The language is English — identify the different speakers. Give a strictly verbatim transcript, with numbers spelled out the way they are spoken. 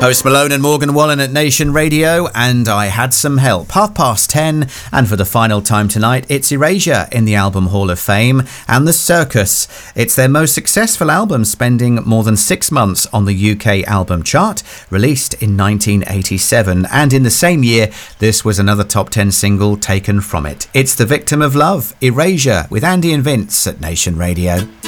Speaker 1: Post Malone and Morgan Wallen at Nation Radio, and I Had Some Help. Half past ten, and for the final time tonight, it's Erasure in the Album Hall of Fame and The Circus. It's their most successful album, spending more than six months on the U K album chart, released in nineteen eighty-seven. And in the same year, this was another top ten single taken from it. It's The Victim of Love, Erasure, with Andy and Vince at Nation Radio.